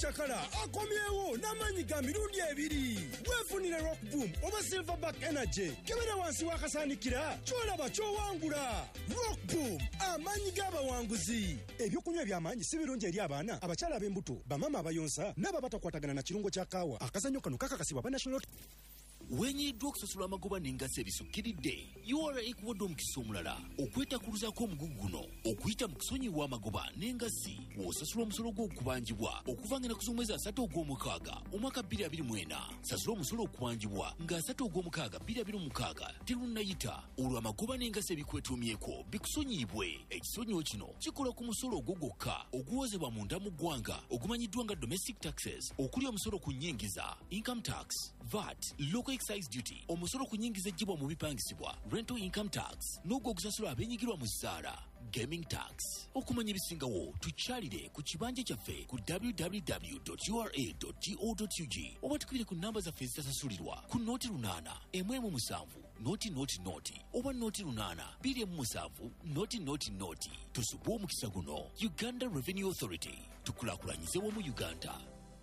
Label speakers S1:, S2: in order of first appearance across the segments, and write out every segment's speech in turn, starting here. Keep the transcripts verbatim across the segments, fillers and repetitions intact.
S1: Chakala akomyewo n'amanyi ga mirundi ebiri. Weefunire Rock Boom oba Silverback Energy. Kebera wansi wakasanikira kyolaba kyowangula. Rock Boom amanyi g'abawanguzi. Ebyokunywa eby'amaanyi si birungi eri abaana, abakyala ab'embuto, bamama abayonsa n'ababatakwatagana na kirungo kya kaawa. Akazannyo kano kakakasibwa ba National.
S2: Wenyiddwa okusasula amagoba n'engasi ebisukkiridde U R A ekuwadde omukisa omulala okwetakuluzaako omugugu guno okuyita mu kusonyiwa amagoba n'engasi bw'osasula omusolo gw'okubanjibwa okuva ng'ennaku z'omwezi asatu ogw'omukaaga omwaka bbiri abiri mu ena. Sasula omusolo okubanjibwa ng'asatu ogw'omukaaga bbiri abiri mu mukaaga terunnayita olwo amagoba n'engasi ebikwetuumyeko bikusonyiibwe. Ekisonyiwo kino kikola ku musolo ogwo gwokka oguwozebwa munda mu ggwanga ogumanyiddwa nga domestic taxes, okuli omusolo ku nnyingiza income tax, V A T, local excise duty, omusolo ku nnyingiza ejjibwa mu bipangisibwa rental income tax, n'ogwo ogusasula abeenyigirwa mu zzaala gaming tax. Okumanya ebisingawo tukyalire ku kibanja kyaffe ku w w w dot u r a dot go dot u g oba tukubire ku namba zaffe ezitasasulirwa ku nooti lunaana emu emu musanvu nooti nooti nooti oba nooti lunaana bbiri emu musanvu nooti nooti nooti. Tusubwe omukisa guno. Uganda Revenue Authority, tukulaakulanyize wamu Uganda.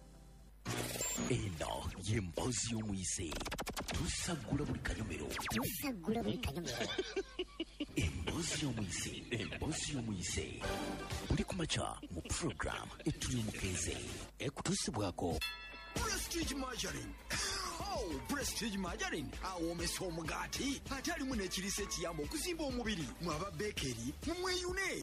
S2: Eno y'emboozi y'omuyise, tusagula buli kanyomero.
S3: Tusagula buli kanyomero.
S2: Emboozi y'omuyise, emboozi y'omuyise. Buli kumakya mu program etuli omukeeze ekutuusibwako
S4: Prestige Margarine. Oh, Prestige Margarine awomesa omugaati ate alimu n'ekiriisa ekiyamba okuzimba omubiri. Mwaba bekeri mumweyune.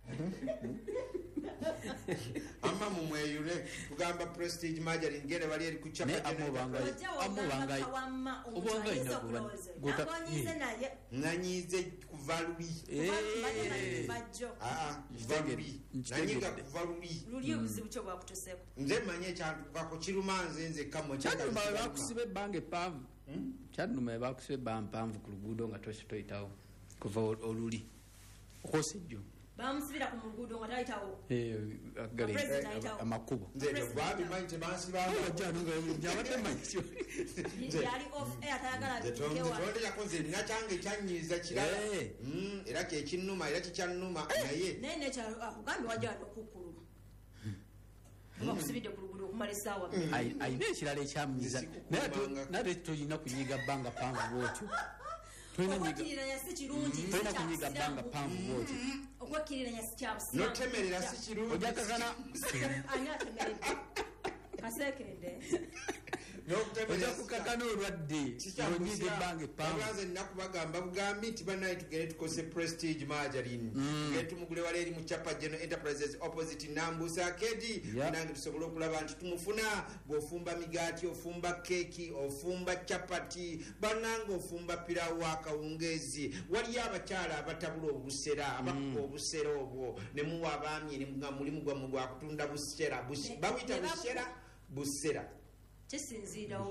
S5: Amma mumweyune kugamba Prestige Margarine ngere bali eri kuchapa
S6: ne amubanga amubanga obanga ina gota
S5: nanyize kuvalui
S3: eh
S5: ah ah kuvalui nanyiga kuvalui
S3: luli obuzibu kyo bwakutoseko
S5: nze manye kyantu kako kirumanze nze kamo
S6: cyane bakusibe bange pavu cyane nume bakusibe bampamvu ku luguudo nga toshe toyitawo kuva oluli okosejjo
S3: bamusibira ku mugudo nga tayitawo
S6: eh agale amakubo
S5: nze babi manje bansiba
S6: cyane nga byabate manje
S3: yali off air tayagala
S5: bikewa ndio yakonze ninachange chanyiza kirala mm era ke kinuma era kicyanuma naye
S3: nene cha akugambi wajja okukulu bamusibide ku lugudo kumale sawa
S6: ai ai ne kirala ekyamyiza nate toyina kunyiga banga pangu wotyo
S3: okwakirira si kirungi
S6: toyina kunyiga banga pangu wotyo
S3: okwakirira si kyabusi
S5: notemerera si kirungi
S6: ojakakana
S3: anyatemerera kasekende
S5: no kutemerera
S6: kukakana olwadde onyiga bange pangu
S5: baze nakubagamba bugambi tibanayi tugere tukose Prestige Margarine ngetu mugule wale eri mu Chapa General Enterprises opposite Nambusa Kedi nange tusobola okulaba nti tumufuna bwofumba migati ofumba keki ofumba chapati bananga ofumba pilawu akawungezi wali abakyala abatabula obusera abakuba obusera obwo ne muwa abaami ne nga mulimu gwa mu gwa kutunda busera bawita busera busera
S3: kisinzira